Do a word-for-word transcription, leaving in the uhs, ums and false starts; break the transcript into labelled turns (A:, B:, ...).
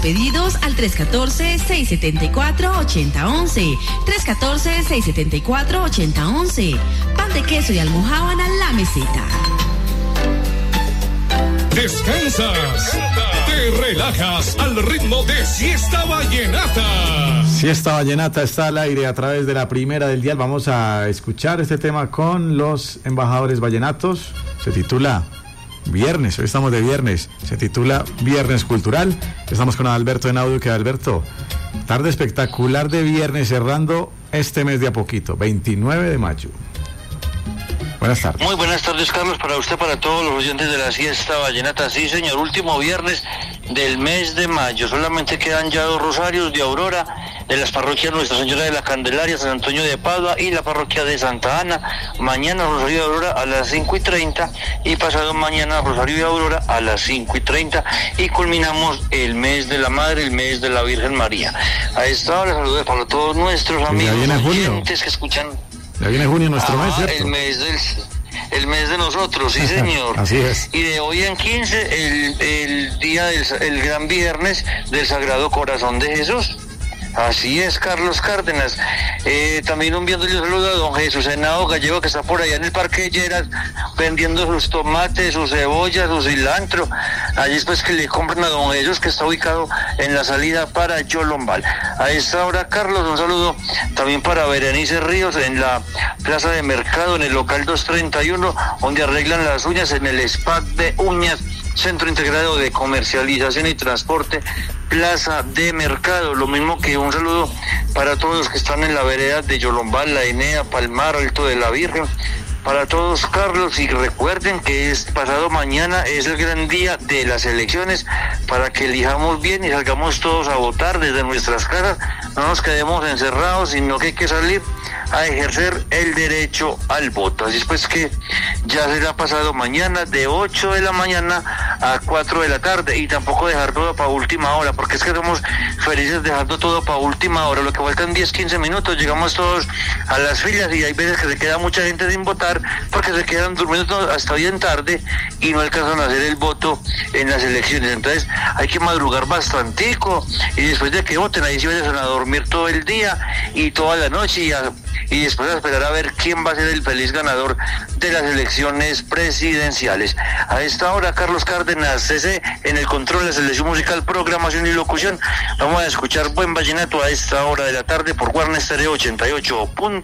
A: pedidos al tres uno cuatro, seis siete cuatro, ocho cero uno uno. tres uno cuatro, seis siete cuatro, ocho cero uno uno. Pan de queso y almojábana La Meseta.
B: Descansas, te relajas al ritmo de Siesta Vallenata.
C: Siesta Vallenata está al aire a través de la primera del dial. Vamos a escuchar este tema con los embajadores vallenatos. Se titula Viernes, hoy estamos de viernes. Se titula Viernes Cultural. Estamos con Alberto en audio. Que Alberto, tarde espectacular de viernes, cerrando este mes de a poquito, veintinueve de mayo. Buenas tardes.
D: Muy buenas tardes, Carlos, para usted, para todos los oyentes de la Siesta Vallenata. Sí, señor, último viernes del mes de mayo. Solamente quedan ya dos rosarios de Aurora, de las parroquias Nuestra Señora de la Candelaria, San Antonio de Padua y la parroquia de Santa Ana. Mañana Rosario de Aurora a las cinco y treinta y pasado mañana Rosario de Aurora a las cinco y treinta y culminamos el mes de la Madre, el mes de la Virgen María. A esta hora saludos para todos nuestros amigos oyentes que escuchan.
C: Ya viene junio, nuestro
D: ah,
C: mes, ¿cierto?
D: El mes del, el mes de nosotros, sí, señor.
C: Así es.
D: Y de hoy en quince, el, el día del el gran viernes del Sagrado Corazón de Jesús. Así es, Carlos Cárdenas. Eh, también enviándole un saludo a don Jesús Henao Gallego, que está por allá en el Parque Lleras vendiendo sus tomates, sus cebollas, su cilantro. Allí es pues que le compran a don Jesús, que está ubicado en la salida para Yolombal. A esta hora, Carlos, un saludo también para Berenice Ríos en la Plaza de Mercado, en el local doscientos treinta y uno, donde arreglan las uñas, en el spa de uñas, Centro Integrado de Comercialización y Transporte, Plaza de Mercado. Lo mismo que un saludo para todos los que están en la vereda de Yolombal, La Enea, Palmar, Alto de la Virgen. Para todos, Carlos, y recuerden que es pasado mañana es el gran día de las elecciones, para que elijamos bien y salgamos todos a votar desde nuestras casas. No nos quedemos encerrados, sino que hay que salir a ejercer el derecho al voto. Así es pues que ya será pasado mañana de ocho de la mañana a cuatro de la tarde, y tampoco dejar todo para última hora, porque es que somos felices dejando todo para última hora. Lo que faltan diez, quince minutos, llegamos todos a las filas, y hay veces que se queda mucha gente sin votar porque se quedan durmiendo hasta bien tarde y no alcanzan a hacer el voto en las elecciones. Entonces hay que madrugar bastantico, y después de que voten ahí sí vayan a dormir todo el día y toda la noche, y, a, y después a esperar a ver quién va a ser el feliz ganador de las elecciones presidenciales. A esta hora, Carlos Cárdenas, C C, en el control de selección musical, programación y locución. Vamos a escuchar buen vallenato a esta hora de la tarde por Guarne Estéreo ochenta y ocho punto